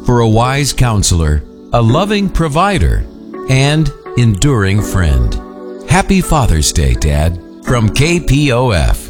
for a wise counselor, a loving provider, and enduring friend. Happy Father's Day, Dad, from KPOF.